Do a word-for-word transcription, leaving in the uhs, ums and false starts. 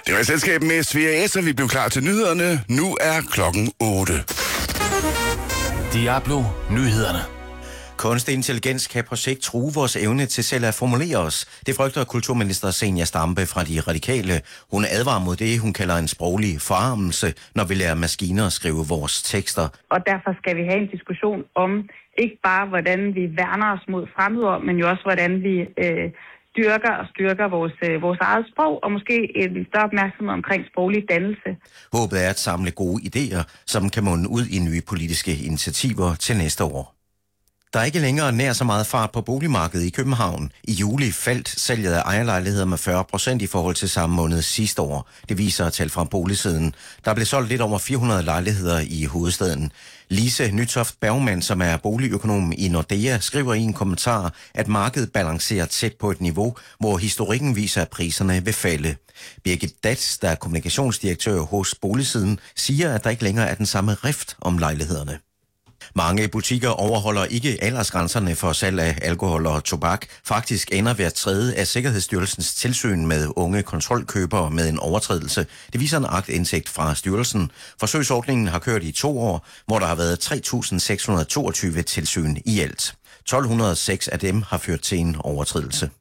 Det var et selskab med Svea S, og vi blev klar til nyhederne. Nu er klokken otte. Diablo Nyhederne. Kunstig intelligens kan på sigt true vores evne til selv at formulere os. Det frygter kulturminister Zenia Stampe fra De Radikale. Hun advarer mod det, hun kalder en sproglig forarmelse, når vi lærer maskiner at skrive vores tekster. Og derfor skal vi have en diskussion om ikke bare, hvordan vi værner os mod fremmedord, men jo også, hvordan vi øh, styrker og styrker vores, øh, vores eget sprog, og måske en større opmærksomhed omkring sproglig dannelse. Håbet er at samle gode idéer, som kan munde ud i nye politiske initiativer til næste år. Der er ikke længere nær så meget fart på boligmarkedet i København. I juli faldt salget af ejerlejligheder med fyrre procent i forhold til samme måned sidste år. Det viser tal fra boligsiden. Der blev solgt lidt over fire hundrede lejligheder i hovedstaden. Lise Nytoft Bergmann, som er boligøkonom i Nordea, skriver i en kommentar, at markedet balancerer tæt på et niveau, hvor historikken viser, at priserne vil falde. Birgit Dats, der er kommunikationsdirektør hos boligsiden, siger, at der ikke længere er den samme rift om lejlighederne. Mange butikker overholder ikke aldersgrænserne for salg af alkohol og tobak. Faktisk ender hver tredje af Sikkerhedsstyrelsens tilsyn med unge kontrolkøbere med en overtrædelse. Det viser en aktindsigt fra styrelsen. Forsøgsordningen har kørt i to år, hvor der har været tre tusind seks hundrede og toogtyve tilsyn i alt. tolv hundrede og seks af dem har ført til en overtrædelse.